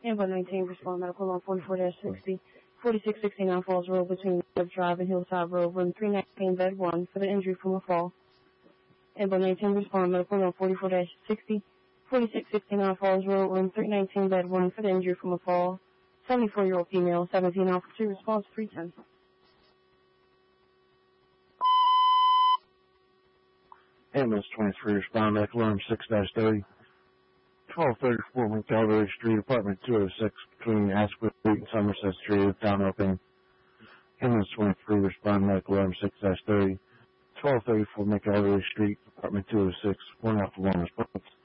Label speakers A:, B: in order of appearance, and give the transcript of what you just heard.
A: Amber 19, respond medical on 44-60, 4669 Falls Road between Webb Drive and Hillside Road, room 319, bed 1, for the injury from a fall. Amber 19, respond medical on 44-60, 4669 Falls Road, room 319, bed 1, for the injury from a fall. 74-year-old female, 17 Alpha 2, response 310.
B: Ambulance 23, respond medical alarm 6-30. 1234 McElroy Street, apartment 206, between Asquith Street and Somerset Street, town opening. Ambulance 23, respond medical alarm 6-30. 1234 McElroy Street, apartment 206, one off alarm response.